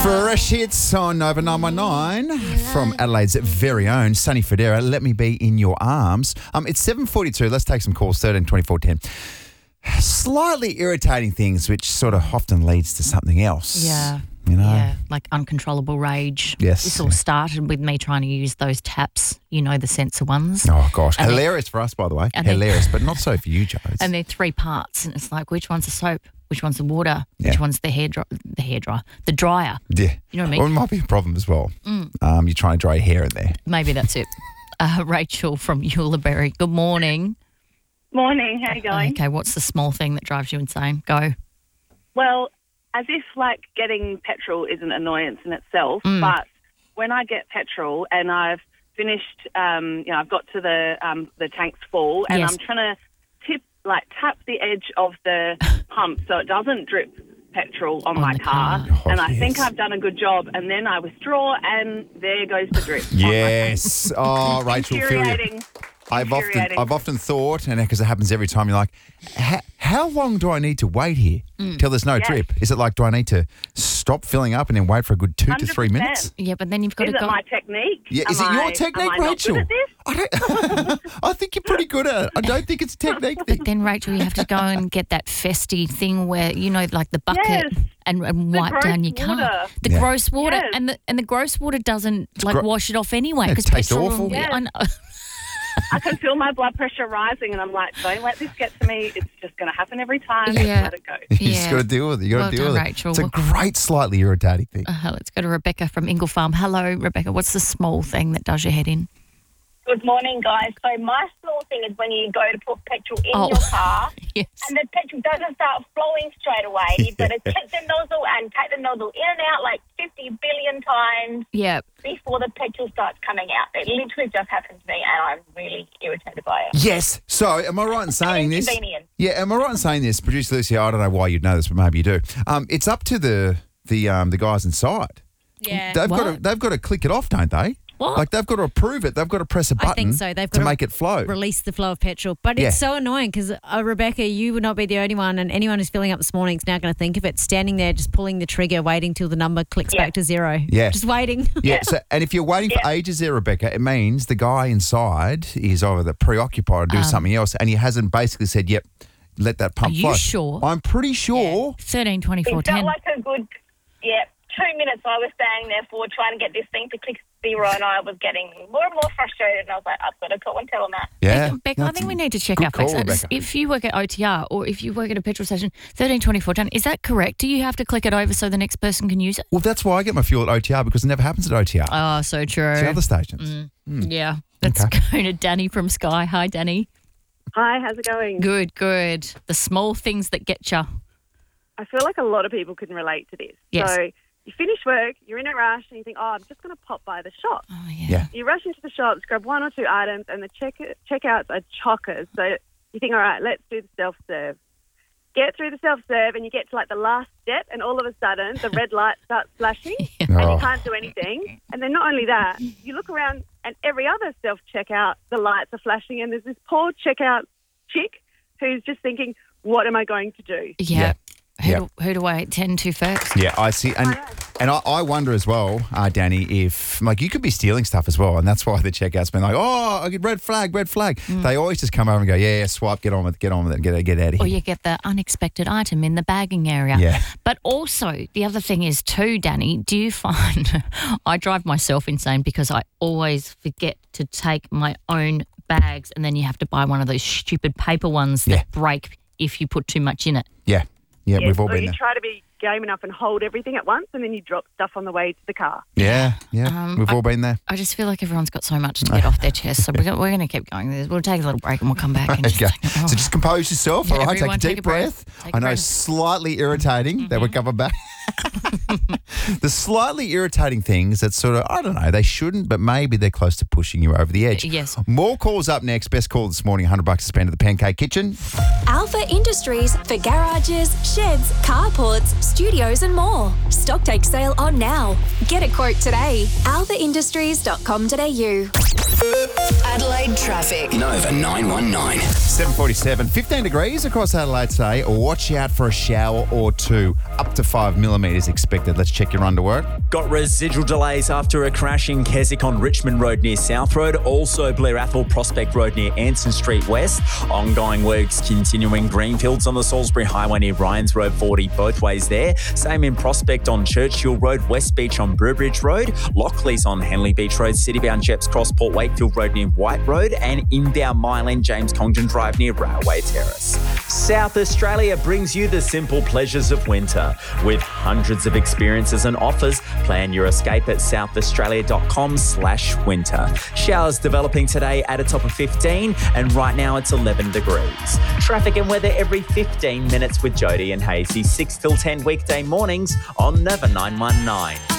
Fresh hits on Nova 919 from Adelaide's very own Sunny Federa. Let me be in your arms. It's 7:42. Let's take some calls. 13 24 10. Slightly irritating things, which sort of often leads to something else. Yeah. You know? Yeah, like uncontrollable rage. Yes. This all started with me trying to use those taps, the sensor ones. Oh, gosh. And hilarious for us, by the way. and Hilarious, but not so for you, Joes. And they're three parts, and it's like, which one's the soap? Which one's the water? Yeah. Which one's the dryer? Yeah. You know what I mean? Well, it might be a problem as well. You're trying to dry your hair in there. Maybe that's it. Rachel from Eulaberry. Good morning. Morning, how you going? Okay, what's the small thing that drives you insane? Go. Well, as if like getting petrol is an annoyance in itself, but when I get petrol and I've finished, I've got to the tank's full and Yes. I'm trying to tap the edge of the pump so it doesn't drip petrol on my the car. car. And Oh, I think yes. I've done a good job, and then I withdraw and there goes the drip. Yes. Oh, Rachel, feel you. Infuriating. I've Infuriating. often thought, and because it happens every time, you're like, how long do I need to wait here till there's no Yes. drip? Is it like, do I need to stop filling up and then wait for a good 2 to 3 minutes? 100%. Yeah, but then you've got Is to it go. my technique? Yeah, is it Am your I- technique, am I not Rachel? good at this? I think you're pretty good at it. I don't think it's a technique thing. But then, Rachel, you have to go and get that festy thing where, like the bucket Yes. and The wipe gross down your car. water. The Yeah. gross water. Yes. And the gross water doesn't, gro- wash it off anyway. It 'cause tastes petrol- awful. Yeah, I know. I can feel my blood pressure rising, and I'm like, don't let this get to me. It's just going to happen every time. Yeah. Let it go. You just Yeah. got to deal with it. You got Well to deal done, with it. Rachel. It's a great, slightly irritating thing. Let's go to Rebecca from Ingle Farm. Hello, Rebecca. What's the small thing that does your head in? Good morning, guys. So my small thing is when you go to put petrol in Oh. your car Yes. and the petrol doesn't start flowing straight away. You've got to check the nozzle and take the nozzle in and out like 50 billion times Yeah. before the petrol starts coming out. It literally just happened to me and I'm really irritated by it. Yes. So, am I right in saying this? Inconvenient. Yeah, am I right in saying this? Producer Lucy, I don't know why you'd know this, but maybe you do. It's up to the guys inside. Yeah. They've got to click it off, don't they? What? Like they've got to approve it. They've got to press a button I think so. They've got to make it flow. Release the flow of petrol. But Yeah. it's so annoying because, Rebecca, you would not be the only one, and anyone who's filling up this morning is now going to think of it, standing there just pulling the trigger, waiting till the number clicks Yeah. back to zero. Yeah. Just waiting. Yeah. So, and if you're waiting for ages there, Rebecca, it means the guy inside is either preoccupied or doing something else, and he hasn't basically said, "Yep, let that pump Are you flow." sure? I'm pretty sure. 13 24 It felt 10. like a good, 2 minutes I was standing there for trying to get this thing to click zero and I was getting more and more frustrated and I was like, I've got to call and tell them that. Yeah. Becca, I That's think we a need to check good our facts. call, Rebecca. If you work at OTR or if you work at a petrol station, 13 24 10, is that correct? Do you have to click it over so the next person can use it? Well, that's why I get my fuel at OTR because it never happens at OTR. Oh, so true. It's the other stations. Yeah. Let's Okay. go to Danny from Sky. Hi, Danny. Hi, how's it going? Good, good. The small things that get you. I feel like a lot of people can relate to this. Yes. So you finish work, you're in a rush, and you think, I'm just going to pop by the shop. Oh, yeah. Yeah. You rush into the shops, grab one or two items, and the checkouts are chockers. So you think, all right, let's do the self-serve. Get through the self-serve, and you get to like the last step, and all of a sudden the red light starts flashing, and Oh. you can't do anything. And then not only that, you look around, and every other self-checkout, the lights are flashing, and there's this poor checkout chick who's just thinking, what am I going to do? Yeah. Yeah. Who do I tend to first? Yeah, I see. And I wonder as well, Danny, if, like, you could be stealing stuff as well. And that's why the checkout's been like, I get red flag. They always just come over and go, yeah, swipe, get on with it, get out of Or here. you get the unexpected item in the bagging area. Yeah. But also, the other thing is too, Danny, do you find I drive myself insane because I always forget to take my own bags and then you have to buy one of those stupid paper ones that Yeah. break if you put too much in it. Yeah. Yeah, Yes, we've all or been you there. try to be game enough and hold everything at once, and then you drop stuff on the way to the car. Yeah, we've all been there. I just feel like everyone's got so much to get off their chest. So we're going to keep going. We'll take a little break and we'll come back. And Okay. just So just compose yourself, Yeah, all right? Take a everyone deep breath. Take a I know, breath. slightly irritating that we're coming back. The slightly irritating things that sort of, I don't know, they shouldn't, but maybe they're close to pushing you over the edge. Yes. More calls up next. Best call this morning, $100 to spend at the Pancake Kitchen. Alpha Industries for garages, sheds, carports, studios and more. Stock take sale on now. Get a quote today. albaindustries.com.au. Adelaide traffic. Nova 919. 7:47, 15 degrees across Adelaide today. Watch out for a shower or two. Up to 5 millimetres expected. Let's check your underwork. Got residual delays after a crash in Keswick on Richmond Road near South Road. Also Blair Athol Prospect Road near Anson Street West. Ongoing works continuing. Greenfields on the Salisbury Highway near Ryans Road 40 both ways there. Same in Prospect on Churchill Road. West Beach on Burbridge Road. Lockley's on Henley Beach Road. Citybound Jeps Cross Port Wakefield Road near White Road. And inbound Mile End James Congdon Drive near Railway Terrace. South Australia brings you the simple pleasures of winter. With hundreds of experiences and offers, plan your escape at southaustralia.com/winter. Showers developing today at a top of 15, and right now it's 11 degrees. Traffic and weather every 15 minutes with Jody and Hazy, 6 till 10 weekday mornings on Nova 919.